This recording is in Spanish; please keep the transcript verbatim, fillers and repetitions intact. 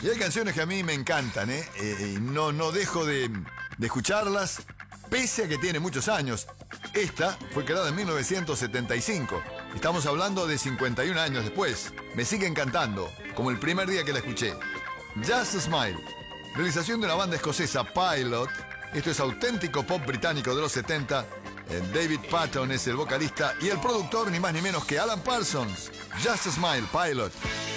Y hay canciones que a mí me encantan, ¿eh? eh no, no dejo de, de escucharlas, pese a que tiene muchos años. Esta fue creada en mil novecientos setenta y cinco. Estamos hablando de cincuenta y un años después. Me sigue encantando, como el primer día que la escuché. Just a Smile. Realización de una banda escocesa, Pilot. Esto es auténtico pop británico de los setenta. Eh, David Patton es el vocalista y el productor, ni más ni menos que Alan Parsons. Just a Smile, Pilot.